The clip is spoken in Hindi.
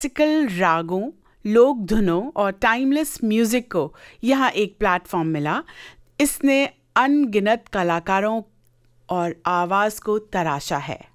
क्लासिकल रागों, लोक धुनों और टाइमलेस म्यूजिक को यहाँ एक प्लेटफॉर्म मिला। इसने अनगिनत कलाकारों और आवाज़ को तराशा है।